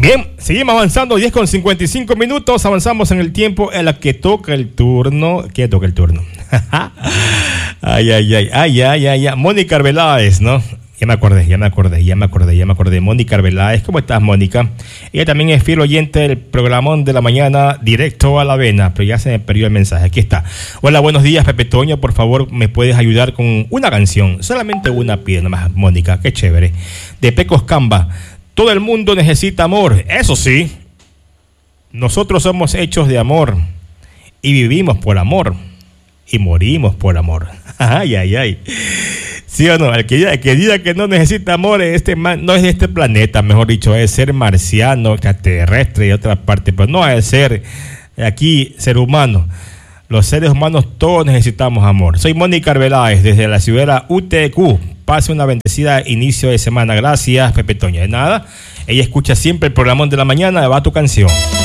Bien, seguimos avanzando, 10:55, avanzamos en el tiempo en la que toca el turno. ¿Quién toca el turno? Ay, Mónica Arbeláez, ¿no? Ya me acordé. Mónica Arbeláez, ¿cómo estás, Mónica? Ella también es fiel oyente del programón de la mañana, directo a la avena, pero ya se me perdió el mensaje. Aquí está. Hola, buenos días, Pepe Toño. Por favor, ¿me puedes ayudar con una canción? Solamente una pide nomás, Mónica. Qué chévere. De Pecos Camba. Todo el mundo necesita amor. Eso sí, nosotros somos hechos de amor y vivimos por amor y morimos por amor. Ay. ¿Sí o no? El que diga que no necesita amor no es de este planeta, mejor dicho, es ser marciano, extraterrestre y otra parte, pero no es ser aquí ser humano. Los seres humanos todos necesitamos amor. Soy Mónica Arbeláez desde la ciudad UTQ. Pase una bendecida inicio de semana. Gracias, Pepe Toño. De nada, ella escucha siempre el programón de la mañana. Va tu canción.